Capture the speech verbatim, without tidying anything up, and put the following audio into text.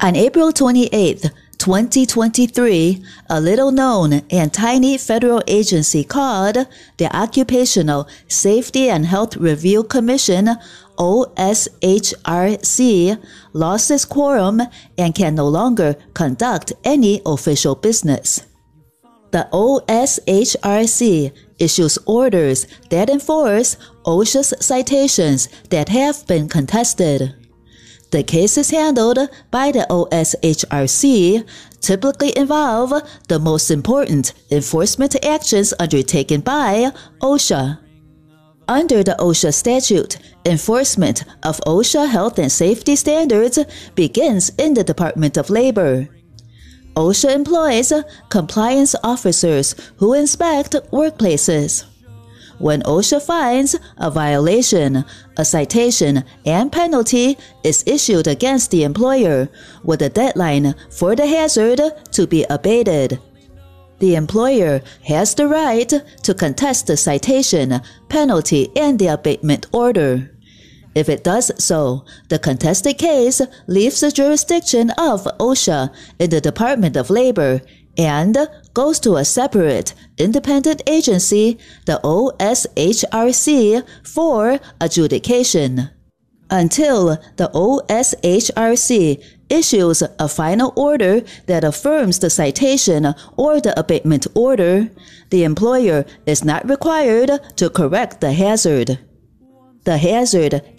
On April twenty-eighth, twenty twenty-three, a little-known and tiny federal agency called the Occupational Safety and Health Review Commission, O S H R C, lost its quorum and can no longer conduct any official business. The O S H R C issues orders that enforce OSHA's citations that have been contested. The cases handled by the O S H R C typically involve the most important enforcement actions undertaken by OSHA. Under the OSHA statute, enforcement of OSHA health and safety standards begins in the Department of Labor. OSHA employs compliance officers who inspect workplaces. When OSHA finds a violation, a citation and penalty is issued against the employer, with a deadline for the hazard to be abated. The employer has the right to contest the citation, penalty, and the abatement order. If it does so, the contested case leaves the jurisdiction of OSHA in the Department of Labor and goes to a separate, independent agency, the O S H R C, for adjudication. Until the O S H R C issues a final order that affirms the citation or the abatement order, the employer is not required to correct the hazard. The hazard